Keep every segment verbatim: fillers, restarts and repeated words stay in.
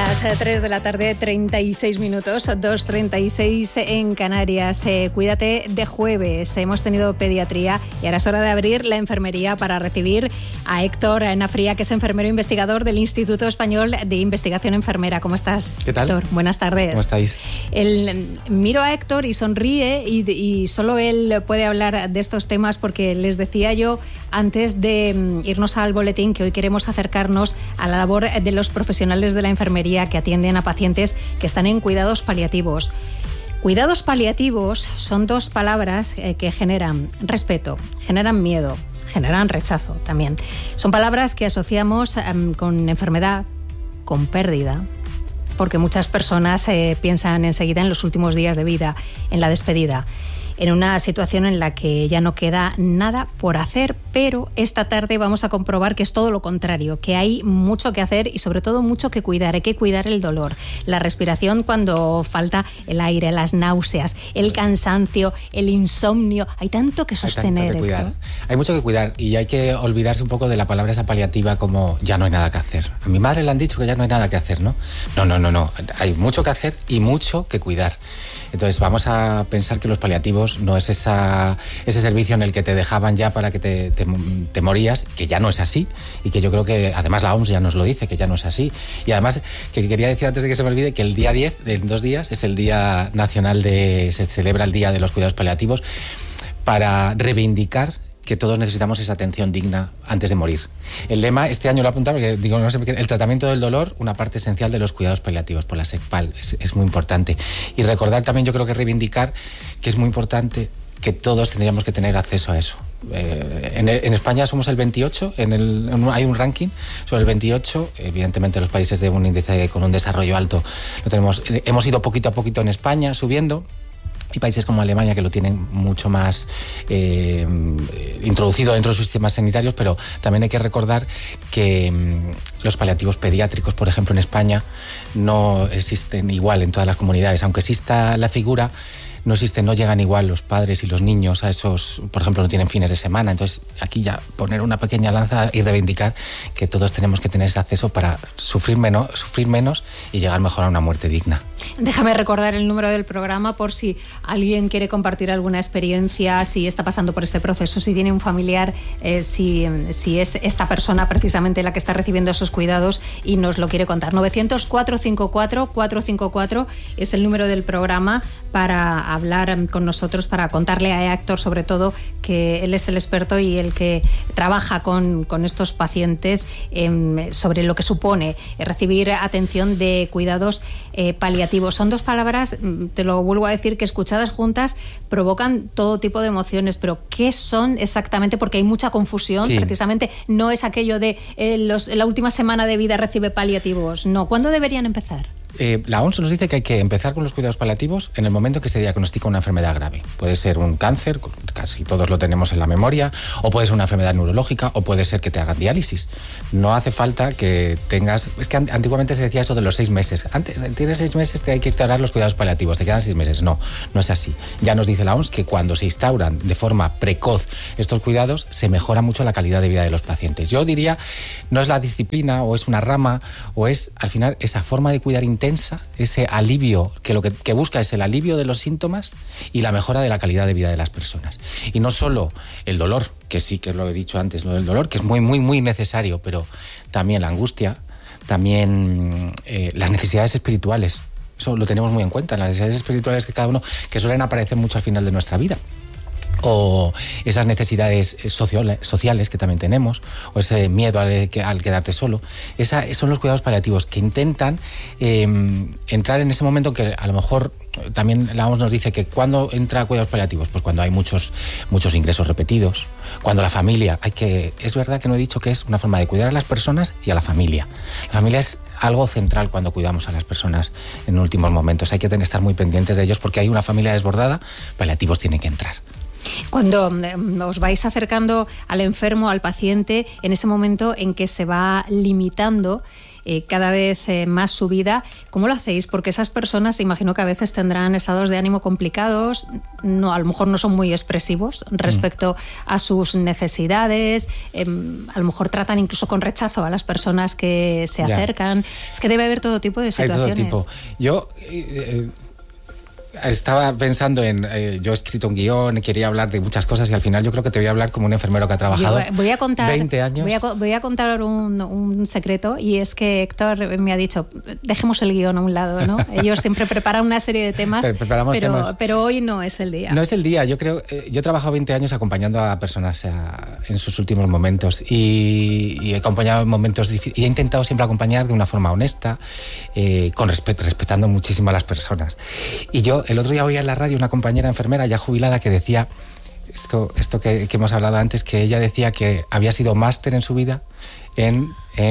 Las tres de la tarde, treinta y seis minutos, dos treinta y seis en Canarias. Eh, cuídate de jueves. Hemos tenido pediatría y ahora es hora de abrir la enfermería para recibir a Héctor Nafría, que es enfermero investigador del Instituto Español de Investigación Enfermera. ¿Cómo estás? ¿Qué tal? Héctor, buenas tardes. ¿Cómo estáis? El, miro a Héctor y sonríe y, y solo él puede hablar de estos temas porque les decía yo antes de irnos al boletín que hoy queremos acercarnos a la labor de los profesionales de la enfermería que atienden a pacientes que están en cuidados paliativos. Cuidados paliativos son dos palabras eh, que generan respeto, generan miedo, generan rechazo también. Son palabras que asociamos eh, con enfermedad, con pérdida, porque muchas personas eh, piensan enseguida en los últimos días de vida, en la despedida, en una situación en la que ya no queda nada por hacer, pero esta tarde vamos a comprobar que es todo lo contrario, que hay mucho que hacer y sobre todo mucho que cuidar. Hay que cuidar el dolor, la respiración cuando falta el aire, las náuseas, el cansancio, el insomnio. Hay tanto que sostener. Hay, tanto que cuidar. Hay mucho que cuidar y hay que olvidarse un poco de la palabra esa paliativa como ya no hay nada que hacer. A mi madre le han dicho que ya no hay nada que hacer, ¿no? No, no, no, no. Hay mucho que hacer y mucho que cuidar. Entonces vamos a pensar que los paliativos no es esa, ese servicio en el que te dejaban ya para que te, te, te morías, que ya no es así y que yo creo que además la O M S ya nos lo dice, que ya no es así. Y además que quería decir antes de que se me olvide que el día diez, en dos días, es el Día Nacional de... se celebra el Día de los Cuidados Paliativos para reivindicar que todos necesitamos esa atención digna antes de morir. El lema, este año lo he apuntado porque digo, no sé, el tratamiento del dolor, una parte esencial de los cuidados paliativos por la SECPAL, es, es muy importante. Y recordar también, yo creo que reivindicar que es muy importante que todos tendríamos que tener acceso a eso. Eh, en, en España somos el veintiocho, en el, en un, hay un ranking sobre el veintiocho, evidentemente los países de un índice con un desarrollo alto lo tenemos, hemos ido poquito a poquito en España subiendo. Y países como Alemania que lo tienen mucho más eh, introducido dentro de sus sistemas sanitarios, pero también hay que recordar que mmm, los paliativos pediátricos, por ejemplo, en España no existen igual en todas las comunidades. Aunque exista la figura, no existen, no llegan igual los padres y los niños a esos, por ejemplo, no tienen fines de semana. Entonces, aquí ya poner una pequeña lanza y reivindicar que todos tenemos que tener ese acceso para sufrir menos, sufrir menos y llegar mejor a una muerte digna. Déjame recordar el número del programa por si alguien quiere compartir alguna experiencia, si está pasando por este proceso, si tiene un familiar, eh, si, si es esta persona precisamente la que está recibiendo esos cuidados y nos lo quiere contar. novecientos, cuatrocientos cincuenta y cuatro, cuatrocientos cincuenta y cuatro es el número del programa para hablar con nosotros, para contarle a Héctor sobre todo que él es el experto y el que trabaja con, con estos pacientes eh, sobre lo que supone recibir atención de cuidados eh, paliativos. Son dos palabras, te lo vuelvo a decir, que escuchadas juntas provocan todo tipo de emociones, pero ¿qué son exactamente? Porque hay mucha confusión, sí. Precisamente no es aquello de eh, los, la última semana de vida recibe paliativos, no. ¿Cuándo deberían empezar? Eh, la O M S nos dice que hay que empezar con los cuidados paliativos en el momento que se diagnostica una enfermedad grave. Puede ser un cáncer, casi todos lo tenemos en la memoria, o puede ser una enfermedad neurológica, o puede ser que te hagan diálisis. No hace falta que tengas... Es que antiguamente se decía eso de los seis meses. Antes, tienes seis meses, te hay que instaurar los cuidados paliativos, te quedan seis meses. No, no es así. Ya nos dice la O M S que cuando se instauran de forma precoz estos cuidados, se mejora mucho la calidad de vida de los pacientes. Yo diría, no es la disciplina, o es una rama, o es, al final, esa forma de cuidar intensa, ese alivio, que lo que, que busca es el alivio de los síntomas y la mejora de la calidad de vida de las personas. Y no solo el dolor, que sí que lo he dicho antes, lo del dolor, que es muy, muy, muy necesario, pero también la angustia, también eh, las necesidades espirituales. Eso lo tenemos muy en cuenta, las necesidades espirituales que cada uno, que suelen aparecer mucho al final de nuestra vida. O esas necesidades sociales que también tenemos, o ese miedo al, al quedarte solo. Esa, son los cuidados paliativos que intentan eh, entrar en ese momento que a lo mejor también la O M S nos dice que cuando entra a cuidados paliativos, pues cuando hay muchos, muchos ingresos repetidos, cuando la familia, hay que, es verdad que no he dicho que es una forma de cuidar a las personas y a la familia. La familia es algo central cuando cuidamos a las personas en últimos momentos. Hay que tener, estar muy pendientes de ellos porque hay una familia desbordada, paliativos tienen que entrar. Cuando os vais acercando al enfermo, al paciente, en ese momento en que se va limitando eh, cada vez eh, más su vida, ¿cómo lo hacéis? Porque esas personas, imagino que a veces tendrán estados de ánimo complicados, no, a lo mejor no son muy expresivos respecto mm. a sus necesidades, eh, a lo mejor tratan incluso con rechazo a las personas que se ya. acercan. Es que debe haber todo tipo de situaciones. Hay todo tipo. Yo... Eh, Estaba pensando en, eh, yo he escrito un guión, quería hablar de muchas cosas y al final yo creo que te voy a hablar como un enfermero que ha trabajado yo voy a contar, veinte años. Voy a, voy a contar un, un secreto, y es que Héctor me ha dicho, dejemos el guión a un lado, ¿no? Ellos siempre preparan una serie de temas, pero, pero, temas. pero hoy no es el día. No es el día, yo creo, eh, yo he trabajado veinte años acompañando a personas a, en sus últimos momentos y, y he acompañado en momentos difíciles y he intentado siempre acompañar de una forma honesta, eh, con respeto, respetando muchísimo a las personas. Y yo el otro día oía en la radio una compañera enfermera ya jubilada que decía esto, esto que, que hemos hablado antes, que ella decía que había sido máster en su vida en,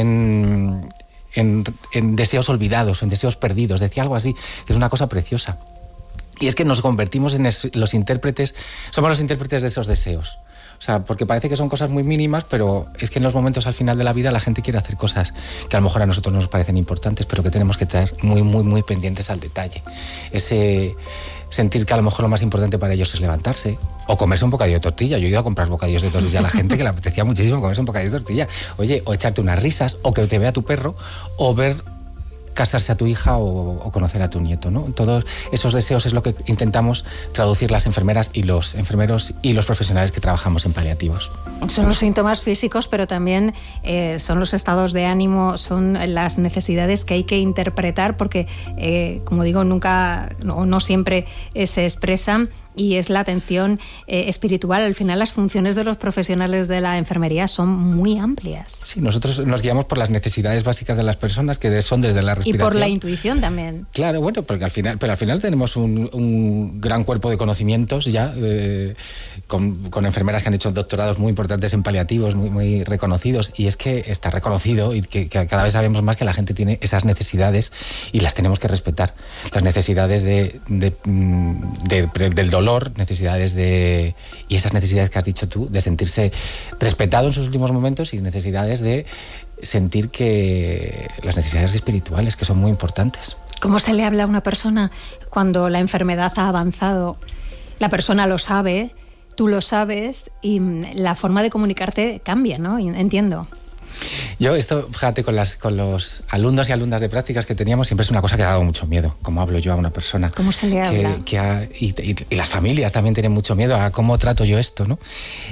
en, en, en deseos olvidados, en deseos perdidos. Decía algo así, que es una cosa preciosa. Y es que nos convertimos en es, los intérpretes, somos los intérpretes de esos deseos. O sea, porque parece que son cosas muy mínimas, pero es que en los momentos al final de la vida la gente quiere hacer cosas que a lo mejor a nosotros nos parecen importantes, pero que tenemos que estar muy, muy, muy pendientes al detalle. Ese sentir que a lo mejor lo más importante para ellos es levantarse o comerse un bocadillo de tortilla. Yo he ido a comprar bocadillos de tortilla a la gente que le apetecía muchísimo comerse un bocadillo de tortilla. Oye, o echarte unas risas, o que te vea tu perro, o ver casarse a tu hija o, o conocer a tu nieto, ¿no? Todos esos deseos es lo que intentamos traducir las enfermeras y los enfermeros y los profesionales que trabajamos en paliativos. Son los síntomas físicos, pero también eh, son los estados de ánimo, son las necesidades que hay que interpretar, porque, eh, como digo, nunca, no, no siempre eh, se expresan. Y es la atención eh, espiritual. Al final, las funciones de los profesionales de la enfermería son muy amplias. Sí, nosotros nos guiamos por las necesidades básicas de las personas, que son desde la respiración. Y por la intuición también. Claro, bueno, porque al final, pero al final tenemos un, un gran cuerpo de conocimientos ya, eh, con, con enfermeras que han hecho doctorados muy importantes en paliativos, muy, muy reconocidos. Y es que está reconocido y que, que cada vez sabemos más que la gente tiene esas necesidades y las tenemos que respetar. Las necesidades de, de, de, de, del dolor, necesidades de... y esas necesidades que has dicho tú, de sentirse respetado en sus últimos momentos, y necesidades de sentir que... las necesidades espirituales, que son muy importantes. ¿Cómo se le habla a una persona cuando la enfermedad ha avanzado? La persona lo sabe, tú lo sabes, y la forma de comunicarte cambia, ¿no? Entiendo. Yo esto, fíjate, con, las, con los alumnos y alumnas de prácticas que teníamos, siempre es una cosa que ha dado mucho miedo, cómo hablo yo a una persona. ¿Cómo se le habla? Que, que ha, y, y, y las familias también tienen mucho miedo a cómo trato yo esto, ¿no?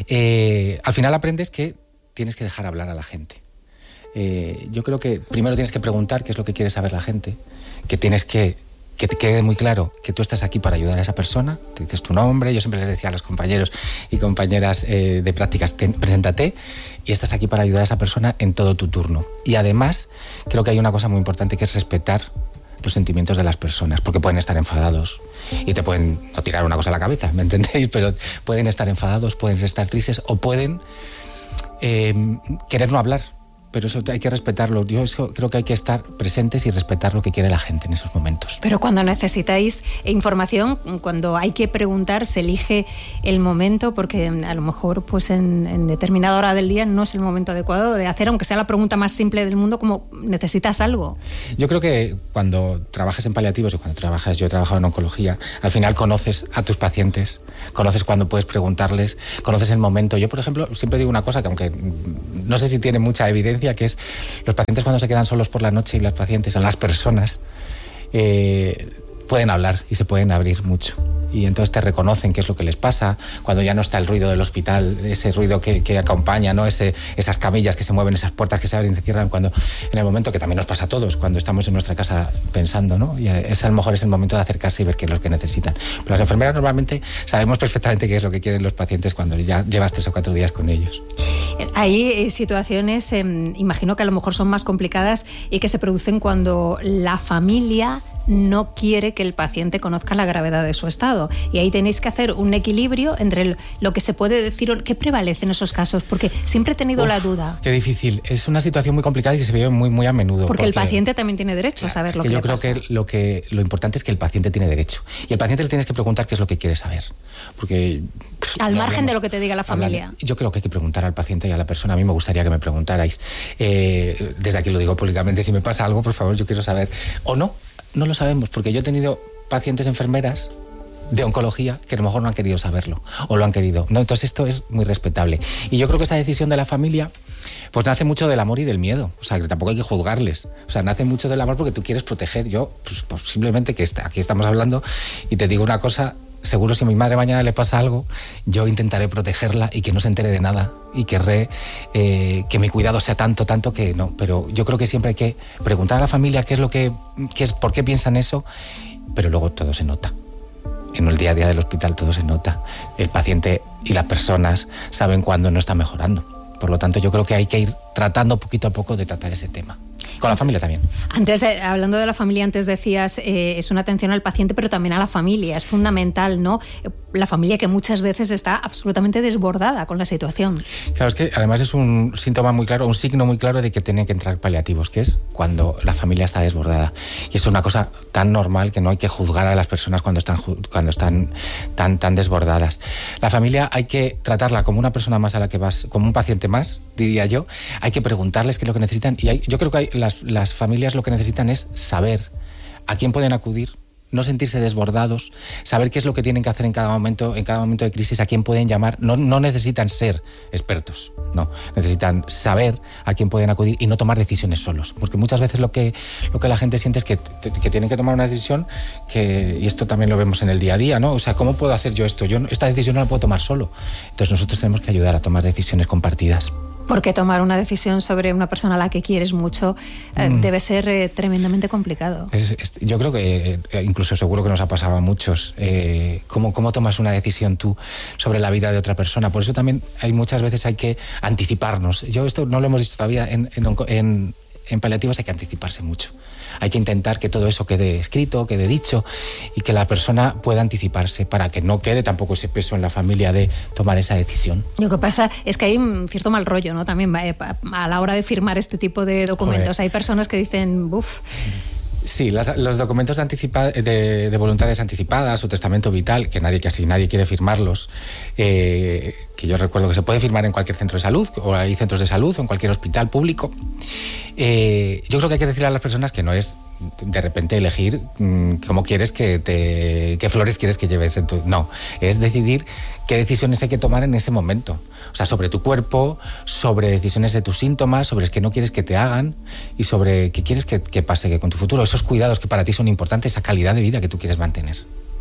Eh, al final aprendes que tienes que dejar hablar a la gente. Eh, yo creo que primero tienes que preguntar qué es lo que quiere saber la gente, que tienes que... que te quede muy claro que tú estás aquí para ayudar a esa persona, te dices tu nombre. Yo siempre les decía a los compañeros y compañeras eh, de prácticas, ten, preséntate, y estás aquí para ayudar a esa persona en todo tu turno. Y además, creo que hay una cosa muy importante, que es respetar los sentimientos de las personas, porque pueden estar enfadados y te pueden no tirar una cosa a la cabeza, ¿me entendéis? Pero pueden estar enfadados, pueden estar tristes, o pueden eh, querer no hablar. Pero eso hay que respetarlo. Yo creo que hay que estar presentes y respetar lo que quiere la gente en esos momentos. Pero cuando necesitáis información, cuando hay que preguntar, se elige el momento, porque a lo mejor pues en, en determinada hora del día no es el momento adecuado de hacer, aunque sea la pregunta más simple del mundo, como necesitas algo. Yo creo que cuando trabajas en paliativos y cuando trabajas, yo he trabajado en oncología, al final conoces a tus pacientes, conoces cuando puedes preguntarles, conoces el momento. Yo, por ejemplo, siempre digo una cosa que, aunque no sé si tiene mucha evidencia, que es los pacientes cuando se quedan solos por la noche, y las pacientes, o las personas, eh, pueden hablar y se pueden abrir mucho. Y entonces te reconocen qué es lo que les pasa, cuando ya no está el ruido del hospital, ese ruido que, que acompaña, ¿no? Ese, esas camillas que se mueven, esas puertas que se abren y se cierran, cuando, en el momento que también nos pasa a todos, cuando estamos en nuestra casa pensando, ¿no? Y ese a lo mejor es el momento de acercarse y ver qué es lo que necesitan. Pero las enfermeras normalmente sabemos perfectamente qué es lo que quieren los pacientes cuando ya llevas tres o cuatro días con ellos. Hay situaciones, eh, imagino que a lo mejor son más complicadas y que se producen cuando la familia no quiere que el paciente conozca la gravedad de su estado. Y ahí tenéis que hacer un equilibrio entre lo que se puede decir, ¿qué prevalece en esos casos? Porque siempre he tenido Uf, la duda. Qué difícil. Es una situación muy complicada y que se ve muy, muy a menudo. Porque, porque el paciente también tiene derecho claro, a saber es lo que, que yo le creo pasa. que lo, que lo importante es que el paciente tiene derecho. Y al paciente le tienes que preguntar qué es lo que quiere saber. Porque... Al margen hablamos, de lo que te diga la familia. Hablando, yo creo que hay que preguntar al paciente y a la persona. A mí me gustaría que me preguntarais. Eh, desde aquí lo digo públicamente. Si me pasa algo, por favor, yo quiero saber. O no, no lo sabemos. Porque yo he tenido pacientes enfermeras de oncología que a lo mejor no han querido saberlo o lo han querido. No, entonces esto es muy respetable. Y yo creo que esa decisión de la familia pues nace mucho del amor y del miedo. O sea, que tampoco hay que juzgarles. O sea, nace mucho del amor porque tú quieres proteger. Yo, pues, pues simplemente que está, aquí estamos hablando y te digo una cosa, seguro si a mi madre mañana le pasa algo, yo intentaré protegerla y que no se entere de nada y querré eh, que mi cuidado sea tanto, tanto que no. Pero yo creo que siempre hay que preguntar a la familia qué es lo que, qué es, por qué piensan eso, pero luego todo se nota. En el día a día del hospital todo se nota. El paciente y las personas saben cuándo no está mejorando. Por lo tanto, yo creo que hay que ir tratando poquito a poco de tratar ese tema. Con la familia también. Antes, eh, hablando de la familia, antes decías, eh, es una atención al paciente, pero también a la familia. Es fundamental, ¿no? La familia que muchas veces está absolutamente desbordada con la situación. Claro, es que además es un síntoma muy claro, un signo muy claro de que tienen que entrar paliativos, que es cuando la familia está desbordada. Y es una cosa tan normal que no hay que juzgar a las personas cuando están, cuando están tan, tan desbordadas. La familia hay que tratarla como una persona más a la que vas, como un paciente más, diría yo. Hay que preguntarles qué es lo que necesitan. Y hay, yo creo que hay, las, las familias lo que necesitan es saber a quién pueden acudir, no sentirse desbordados, saber qué es lo que tienen que hacer en cada momento, en cada momento de crisis, a quién pueden llamar. No, no necesitan ser expertos, no, necesitan saber a quién pueden acudir y no tomar decisiones solos, porque muchas veces lo que, lo que la gente siente es que, que tienen que tomar una decisión que, y esto también lo vemos en el día a día, ¿no? O sea, ¿cómo puedo hacer yo esto? Yo esta decisión no la puedo tomar solo. Entonces nosotros tenemos que ayudar a tomar decisiones compartidas. Porque tomar una decisión sobre una persona a la que quieres mucho eh, mm. debe ser eh, tremendamente complicado. Es, es, yo creo que eh, incluso seguro que nos ha pasado a muchos. Eh, ¿cómo, ¿Cómo tomas una decisión tú sobre la vida de otra persona? Por eso también hay muchas veces hay que anticiparnos. Yo esto no lo hemos dicho todavía en, en, en, en paliativos, hay que anticiparse mucho. Hay que intentar que todo eso quede escrito, quede dicho y que la persona pueda anticiparse para que no quede tampoco ese peso en la familia de tomar esa decisión. Lo que pasa es que hay un cierto mal rollo, ¿no? También a la hora de firmar este tipo de documentos. Joder. Hay personas que dicen, uff. Sí, las, los documentos de, anticipa, de, de voluntades anticipadas o testamento vital, que nadie casi nadie quiere firmarlos, eh, que yo recuerdo que se puede firmar en cualquier centro de salud, o hay centros de salud, o en cualquier hospital público. Eh, yo creo que hay que decirle a las personas que no es de repente elegir mmm, cómo quieres que te, qué flores quieres que lleves en tu... No, es decidir qué decisiones hay que tomar en ese momento. O sea, sobre tu cuerpo, sobre decisiones de tus síntomas, sobre qué no quieres que te hagan y sobre qué quieres que, que pase que con tu futuro. Esos cuidados que para ti son importantes, esa calidad de vida que tú quieres mantener.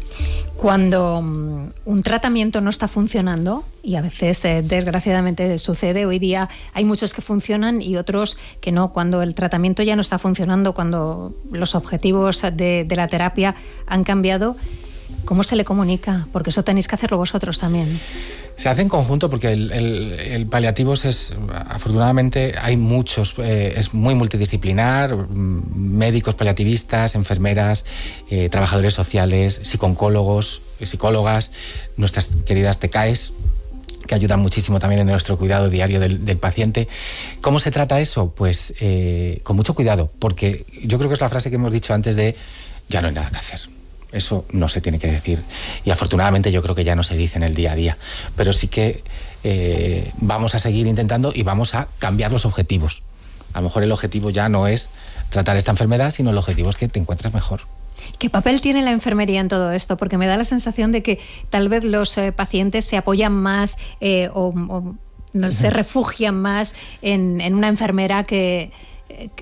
Cuando um, un tratamiento no está funcionando, y a veces eh, desgraciadamente sucede, hoy día hay muchos que funcionan y otros que no, cuando el tratamiento ya no está funcionando, cuando los objetivos de, de la terapia han cambiado, ¿cómo se le comunica? Porque eso tenéis que hacerlo vosotros también. Se hace en conjunto porque el, el, el paliativos es, afortunadamente, hay muchos, eh, es muy multidisciplinar, médicos paliativistas, enfermeras, eh, trabajadores sociales, psicooncólogos, psicólogas, nuestras queridas T K Es, que ayudan muchísimo también en nuestro cuidado diario del, del paciente. ¿Cómo se trata eso? Pues eh, con mucho cuidado, porque yo creo que es la frase que hemos dicho antes de ya no hay nada que hacer. Eso no se tiene que decir y afortunadamente yo creo que ya no se dice en el día a día, pero sí que eh, vamos a seguir intentando y vamos a cambiar los objetivos. A lo mejor el objetivo ya no es tratar esta enfermedad, sino el objetivo es que te encuentres mejor. ¿Qué papel tiene la enfermería en todo esto? Porque me da la sensación de que tal vez los eh, pacientes se apoyan más eh, o, o no, se refugian más en, en una enfermera que...